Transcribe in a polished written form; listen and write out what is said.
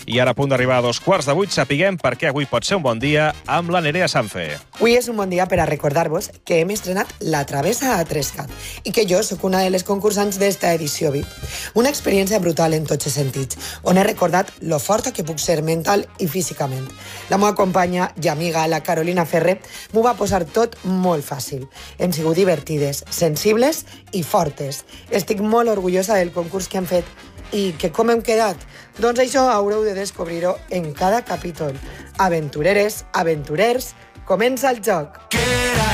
I ara, a punt d'arribar a 7:45, sapiguem per què avui pot ser un bon dia amb la Nerea Sanfe. Avui és un bon dia per a recordar-vos que hem estrenat La Travessa a Trescat i que jo sóc una de les concursants d'esta edició VIP. Una experiència brutal en tots els sentits, on he recordat lo forta que puc ser mental i físicament. La meva companya i amiga, la Carolina Ferrer, m'ho va posar tot molt fàcil. Hem sigut divertides, sensibles i fortes. Estic molt orgullosa del concurs que hem fet. I que com hem quedat? Doncs això haureu de descobrir-ho en cada capítol. Aventureres, aventurers, comença el joc!